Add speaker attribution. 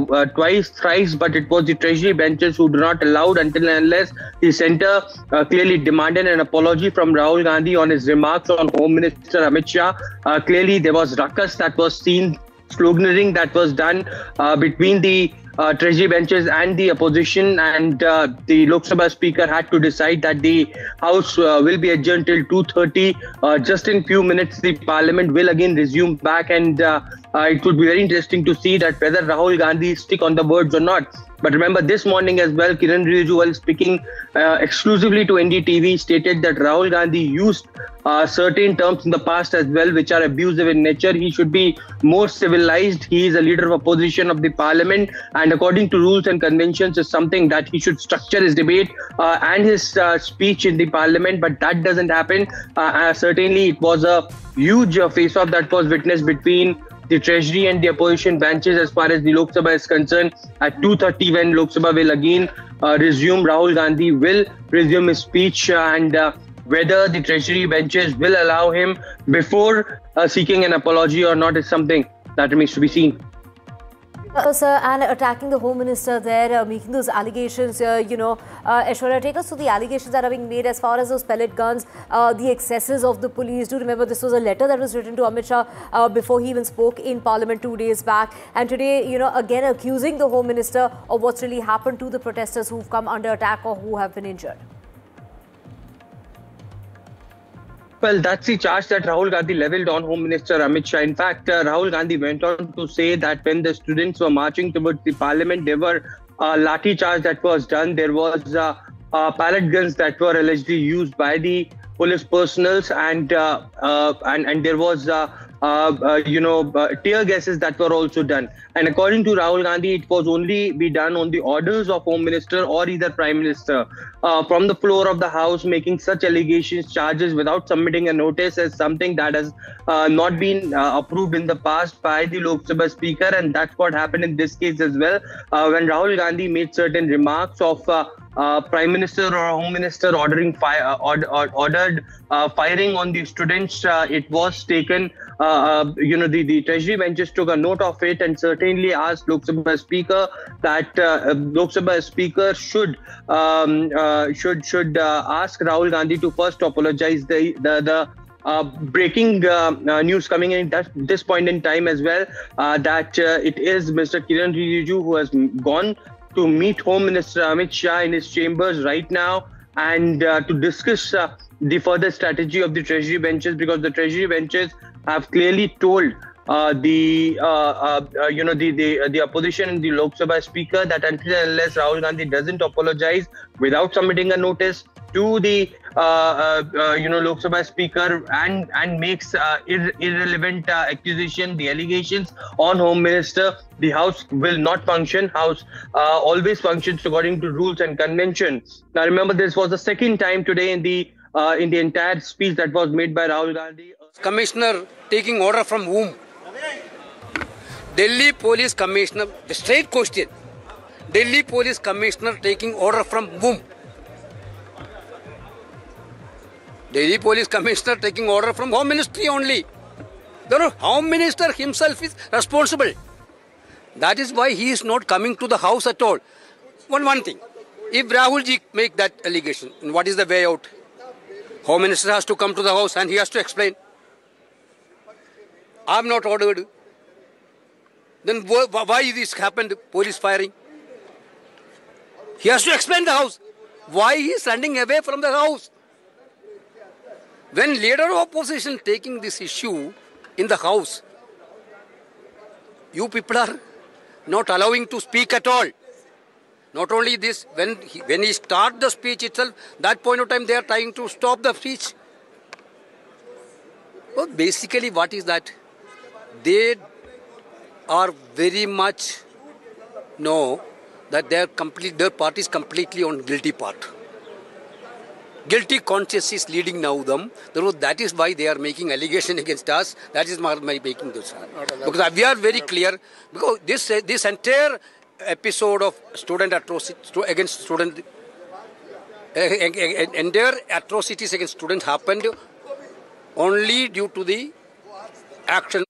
Speaker 1: twice, thrice, but it was the treasury benches who do not allow until and unless the centre clearly demanded an apology from Rahul Gandhi on his remarks on Home Minister Amit Shah. Clearly, there was ruckus that was seen, sloganeering that was done between the treasury benches and the opposition, and the Lok Sabha Speaker had to decide that the House will be adjourned till 2:30. Just in few minutes, the Parliament will again resume back, and it would be very interesting to see that whether Rahul Gandhi stick on the words or not. But remember, this morning as well, Kiran Rijiju, while speaking exclusively to NDTV, stated that Rahul Gandhi used certain terms in the past as well, which are abusive in nature. He should be more civilized. He is a leader of opposition of the parliament, and according to rules and conventions, is something that he should structure his debate and his speech in the parliament. But that doesn't happen. Certainly, it was a huge face-off that was witnessed between the treasury and the opposition benches as far as the Lok Sabha is concerned. At 2:30, when Lok Sabha will again resume, Rahul Gandhi will resume his speech, and whether the treasury benches will allow him before seeking an apology or not is something that remains to be seen.
Speaker 2: Sir, and attacking the Home Minister there, making those allegations, Aishwarya, take us to the allegations that are being made as far as those pellet guns, the excesses of the police. Do remember this was a letter that was written to Amit Shah before he even spoke in Parliament 2 days back. And today, again accusing the Home Minister of what's really happened to the protesters who've come under attack or who have been injured.
Speaker 1: Well, that's the charge that Rahul Gandhi leveled on Home Minister Amit Shah. In fact, Rahul Gandhi went on to say that when the students were marching towards the parliament, there were lathi charge that was done. There was pellet guns that were allegedly used by the police personals, and there was tear gases that were also done. And according to Rahul Gandhi, it was only be done on the orders of Home Minister or either Prime Minister. From the floor of the House, making such allegations, charges without submitting a notice is something that has not been approved in the past by the Lok Sabha Speaker, and that's what happened in this case as well. When Rahul Gandhi made certain remarks of Prime Minister or Home Minister ordered firing on the students, it was taken. The Treasury benches took a note of it and certainly asked Lok Sabha Speaker that Lok Sabha Speaker should ask Rahul Gandhi to first apologize. The breaking news coming in at this point in time as well, that it is Mr. Kiran Rijiju who has gone to meet Home Minister Amit Shah in his chambers right now, and to discuss the further strategy of the Treasury benches, because the Treasury benches have clearly told the opposition and the Lok Sabha Speaker that until and unless Rahul Gandhi doesn't apologize without submitting a notice to the Lok Sabha Speaker and makes irrelevant accusation, the allegations on Home Minister, the House will not function. House always functions according to rules and convention. Now remember, this was the second time today in the entire speech that was made by Rahul Gandhi.
Speaker 3: Commissioner taking order from whom? Delhi Police Commissioner, the straight question. Delhi Police Commissioner taking order from whom? Delhi Police Commissioner taking order from Home Ministry only. The Home Minister himself is responsible. That is why he is not coming to the House at all. One thing, if Rahul ji make that allegation, what is the way out? Home Minister has to come to the House and he has to explain. I am not ordered. Then why this happened, police firing? He has to explain the House. Why he is running away from the House? When leader of opposition taking this issue in the House, you people are not allowing to speak at all. Not only this, when he start the speech itself, that point of time they are trying to stop the speech. Well, basically what is that? They are very much know that their party is completely on guilty part. Guilty conscience is leading now them. That is why they are making allegation against us. That is my making this. Because we are very clear. Because this entire episode of student atrocity against student, entire atrocities against students happened only due to the action